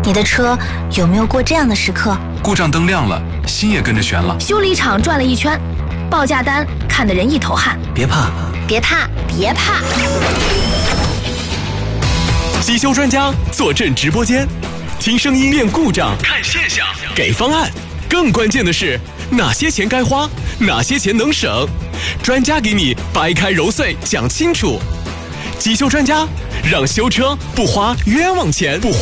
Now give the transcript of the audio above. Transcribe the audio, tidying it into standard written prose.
你的车有没有过这样的时刻？ 故障灯亮了，心也跟着悬了。 修理厂转了一圈，报价单看得人一头汗。 别怕， 别怕，别怕！ 机修专家坐镇直播间，听声音辨故障，看现象，给方案。更关键的是，哪些钱该花，哪些钱能省，专家给你掰开揉碎讲清楚。机修专家，让修车不花冤枉钱。